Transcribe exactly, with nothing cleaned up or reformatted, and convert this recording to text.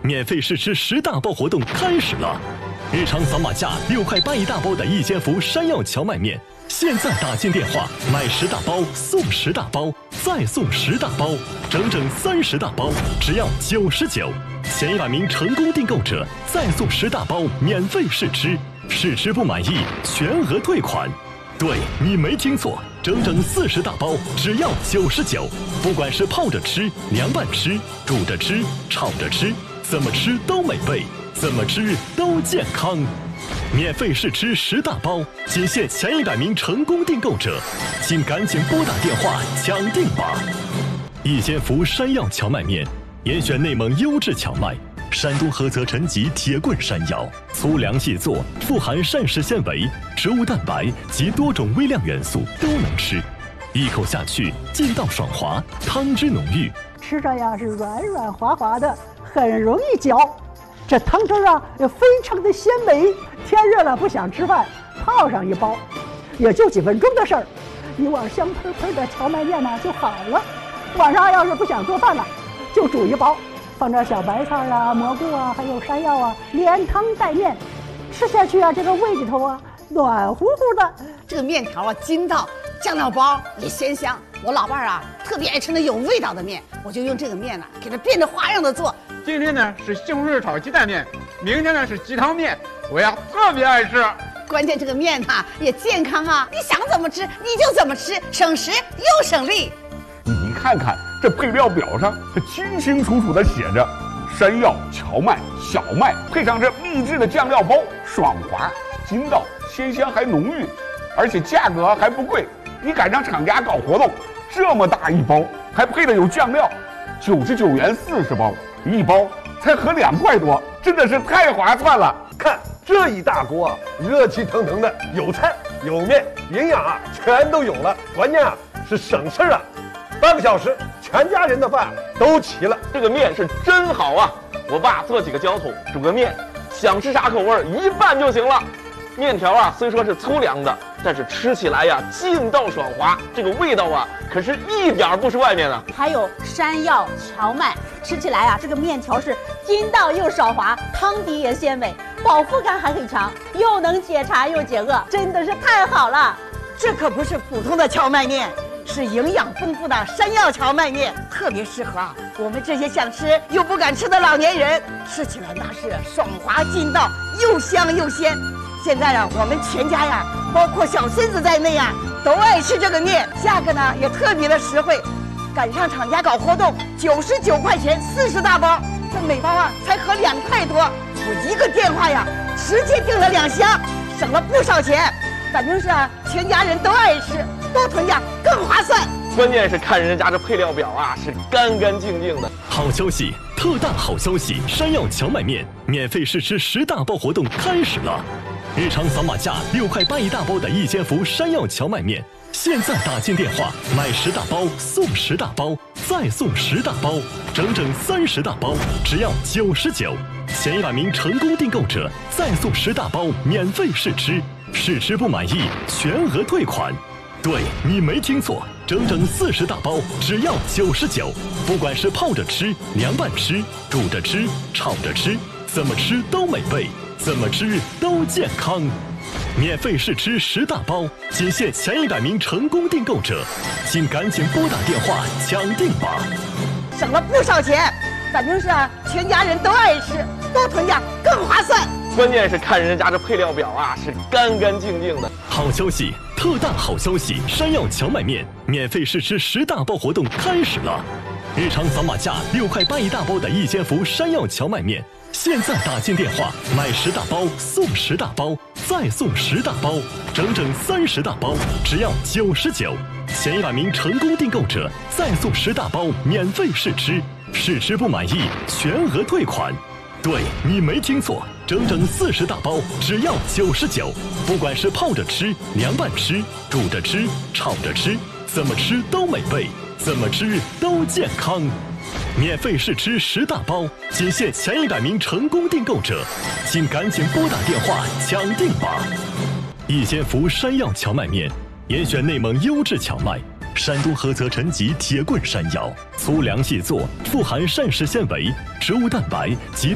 免费试吃十大包活动开始了！日常扫码价六块八一大包的一千伏山药荞麦面，现在打进电话买十大包送十大包，再送十大包，整整三十大包，只要九十九。前一百名成功订购者再送十大包免费试吃，试吃不满意全额退款。对，你没听错，整整四十大包，只要九十九。不管是泡着吃、凉拌吃、煮着吃、炒着吃，怎么吃都美味，怎么吃都健康。免费试吃十大包，仅限前一百名成功订购者，请赶紧拨打电话抢订吧！一千伏山药荞麦面，严选内蒙优质荞麦，山东菏泽陈集铁棍山药，粗粮细作，富含膳食纤维、植物蛋白及多种微量元素，都能吃。一口下去，劲道爽滑，汤汁浓郁， 吃着呀是软软滑滑的，很容易嚼。这汤汁啊也非常的鲜美。天热了不想吃饭，泡上一包，也就几分钟的事儿，一碗香喷喷的荞麦面呢就好了。晚上要是不想做饭了，就煮一包，放着小白菜啊、蘑菇啊，还有山药啊，连汤带面，吃下去啊，这个胃里头啊暖乎乎的。 这个面条啊筋道，酱料包也鲜香。我老伴儿啊特别爱吃那有味道的面，我就用这个面呢、啊、给它变着花样的做。 今天呢是西红柿炒鸡蛋面，明天呢是鸡汤面，我呀特别爱吃。 关键这个面呐、啊、也健康啊，你想怎么吃你就怎么吃，省时又省力。 你看看这配料表上，这清清楚楚的写着山药、荞麦、小麦，配上这秘制的酱料包，爽滑、筋道、鲜香还浓郁，而且价格还不贵。你赶上厂家搞活动，这么大一包，还配的有酱料，九十九元四十包，一包才合两块多，真的是太划算了。 看这一大锅啊，热气腾腾的，有菜有面，营养啊全都有了，关键啊是省事啊，半个小时全家人的饭都齐了。 这个面是真好啊！我爸做几个浇头，煮个面，想吃啥口味一拌就行了。面条啊虽说是粗粮的，但是吃起来呀劲道爽滑，这个味道啊可是一点不输外面的。 还有山药、荞麦，吃起来啊这个面条是筋道又爽滑，汤底也鲜美，饱腹感还很强，又能解馋又解饿，真的是太好了。 这可不是普通的荞麦面，是营养丰富的山药荞麦面，特别适合啊我们这些想吃又不敢吃的老年人，吃起来那是爽滑劲道，又香又鲜。现在啊，我们全家呀，包括小孙子在内呀，都爱吃这个面，价格呢也特别的实惠。赶上厂家搞活动，九十九块钱四十大包，这每包啊才合两块多。我一个电话呀，直接订了两箱，省了不少钱。反正是啊，全家人都爱吃，多囤点更划算。 关键是看人家这配料表啊，是干干净净的。 好消息，特大好消息！山药荞麦面免费试吃十大包活动开始了。日常扫码价六块八一大包的一千伏山药荞麦面，现在打进电话买十大包送十大包，再送十大包，整整三十大包，只要九十九。前一百名成功订购者再送十大包免费试吃，试吃不满意全额退款。对，你没听错，整整四十大包，只要九十九。不管是泡着吃、凉拌吃、煮着吃、炒着吃，怎么吃都美味，怎么吃都健康。免费试吃十大包，仅限前一百名成功订购者，请赶紧拨打电话抢订吧！ 省了不少钱，反正是啊，全家人都爱吃，多囤点更划算。 关键是看人家这配料表啊，是干干净净的。 好消息，特大好消息！山药荞麦面免费试吃十大包活动开始了。日常扫码价六块八一大包的一千伏山药荞麦面，现在打进电话买十大包送十大包，再送十大包，整整三十大包，只要九十九。前一百名成功订购者再送十大包免费试吃，试吃不满意全额退款。对，你没听错，整整四十大包，只要九十九。不管是泡着吃、凉拌吃、煮着吃、炒着吃，怎么吃都美味，怎么吃都健康。免费试吃十大包，仅限前一百名成功订购者，请赶紧拨打电话抢订吧！一千伏山药荞麦面，严选内蒙优质荞麦，山东菏泽陈集铁棍山药，粗粮细作，富含膳食纤维、植物蛋白及